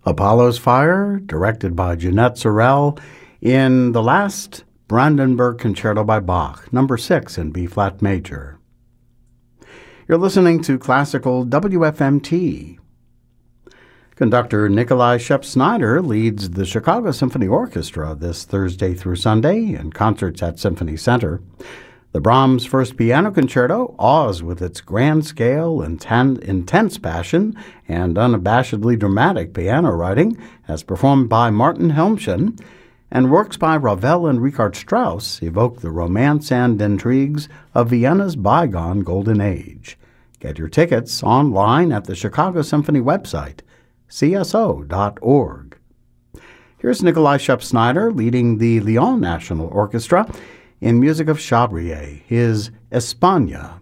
Apollo's Fire, directed by Jeanette Sorrell, in the last Brandenburg Concerto by Bach, number 6 in B-flat major. You're listening to Classical WFMT. Conductor Nikolai Scheps-Snyder leads the Chicago Symphony Orchestra this Thursday through Sunday in concerts at Symphony Center. The Brahms First Piano Concerto awes with its grand scale, intense passion, and unabashedly dramatic piano writing, as performed by Martin Helmchen, and works by Ravel and Richard Strauss evoke the romance and intrigues of Vienna's bygone golden age. Get your tickets online at the Chicago Symphony website, cso.org. Here's Nikolai Scheps-Snyder leading the Lyon National Orchestra in music of Chabrier, his Espagne.